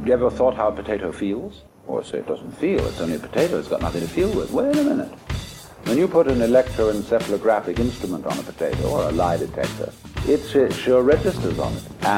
You ever thought how a potato feels? Or say it doesn't feel, it's only a potato, it's got nothing to feel with. Wait a minute. When you put an electroencephalographic instrument on a potato, or a lie detector, it sure registers on it.